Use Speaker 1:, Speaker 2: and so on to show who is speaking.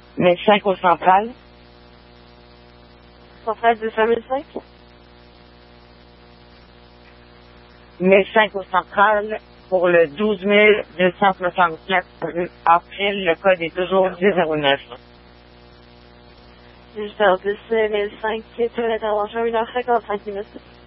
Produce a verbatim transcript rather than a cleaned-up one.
Speaker 1: mille cinq au central.
Speaker 2: Central deux cent mille cinq?
Speaker 1: mille cinq au central pour le douze mille deux cent soixante-quatre rue April. Le code est toujours dix zéro neuf.
Speaker 2: Je vais faire dix mille cinq, qui est une intervention une heure cinquante-cinq minutes.